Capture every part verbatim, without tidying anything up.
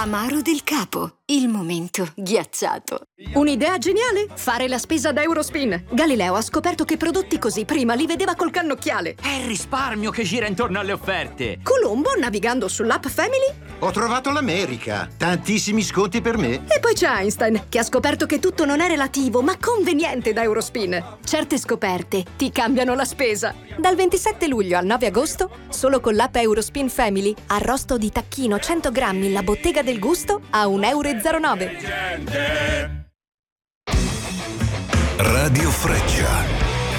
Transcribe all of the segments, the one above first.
Amaro del Capo, il momento ghiacciato. Un'idea geniale? Fare la spesa da Eurospin. Galileo ha scoperto che prodotti così prima li vedeva col cannocchiale. È il risparmio che gira intorno alle offerte. Colombo, navigando sull'app Family. Ho trovato l'America. Tantissimi sconti per me. E poi c'è Einstein, che ha scoperto che tutto non è relativo, ma conveniente da Eurospin. Certe scoperte ti cambiano la spesa. Dal ventisette luglio al nove agosto, solo con l'app Eurospin Family, arrosto di tacchino cento grammi la bottega del gusto a un euro e zero nove. Radio Freccia.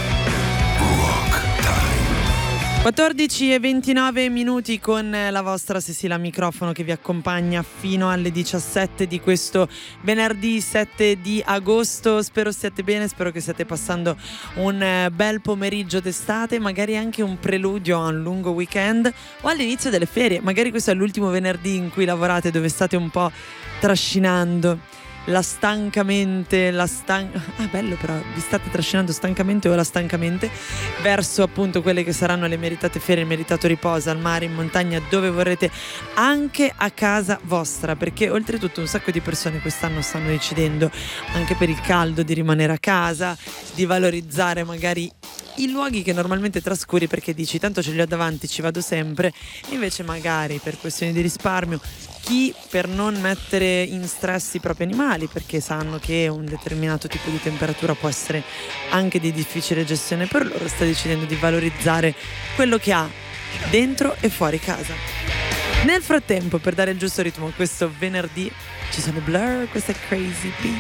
quattordici e ventinove minuti con la vostra Cecilia Microfono che vi accompagna fino alle diciassette di questo venerdì sette di agosto. Spero stiate bene, spero che stiate passando un bel pomeriggio d'estate, magari anche un preludio a un lungo weekend o all'inizio delle ferie. Magari questo è l'ultimo venerdì in cui lavorate, dove state un po' trascinando la stancamente, la stan... ah bello però, vi state trascinando stancamente o la stancamente verso appunto quelle che saranno le meritate ferie, il meritato riposo al mare, in montagna, dove vorrete, anche a casa vostra, perché oltretutto un sacco di persone quest'anno stanno decidendo, anche per il caldo, di rimanere a casa, di valorizzare magari i luoghi che normalmente trascuri perché dici tanto ce li ho davanti, ci vado sempre, invece magari per questioni di risparmio, chi per non mettere in stress i propri animali, perché sanno che un determinato tipo di temperatura può essere anche di difficile gestione per loro, sta decidendo di valorizzare quello che ha dentro e fuori casa. Nel frattempo, per dare il giusto ritmo a questo venerdì, ci sono Blur, questa è Crazy Beat.